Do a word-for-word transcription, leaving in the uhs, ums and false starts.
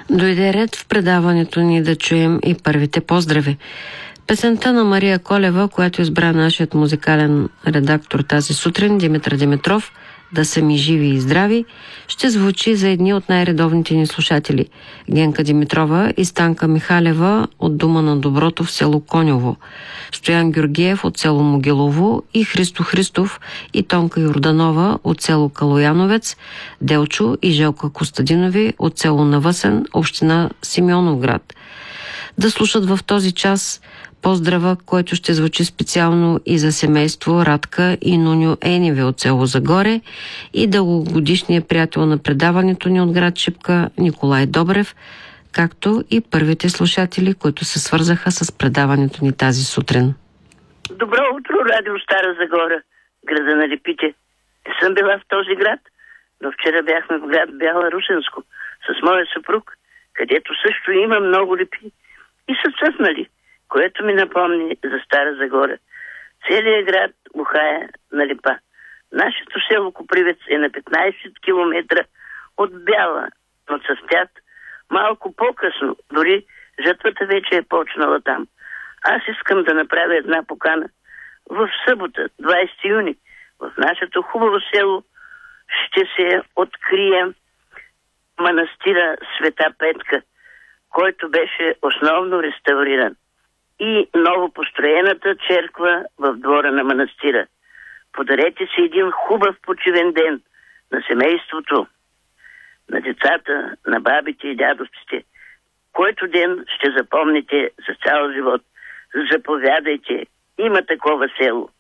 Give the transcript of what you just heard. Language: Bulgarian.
Дойде ред в предаването ни да чуем и първите поздрави. Песента на Мария Колева, която избра нашият музикален редактор тази сутрин, Димитър Димитров, "Да са ми живи и здрави", ще звучи за едни от най-редовните ни слушатели – Генка Димитрова и Станка Михалева от Дома на доброто в село Коньово, Стоян Георгиев от село Могилово и Христо Христов и Тонка Йорданова от село Калояновец, Делчо и Желка Костадинови от село Навъсен, община Симеоновград. Да слушат в този час поздрава, който ще звучи специално и за семейство Радка и Нуньо Еневи от село Загоре и дългогодишния приятел на предаването ни от град Шипка Николай Добрев, както и първите слушатели, които се свързаха с предаването ни тази сутрин. Добро утро, радио Стара Загора, града на липите. Не съм била в този град, но вчера бяхме в град Бяла Русенско с моя съпруг, където също има много липи и са цъфнали, което ми напомни за Стара Загора. Целият град бухая на липа. Нашето село Копривец е на петнайсет километра от Бяла, но цъфтят малко по-късно. Дори жатвата вече е почнала там. Аз искам да направя една покана. В събота, двайсети юни, в нашето хубаво село ще се открие манастира Света Петка, който беше основно реставриран, и новопостроената черква в двора на манастира. Подарете си един хубав почивен ден на семейството, на децата, на бабите и дядовците, който ден ще запомните за цял живот. Заповядайте, има такова село.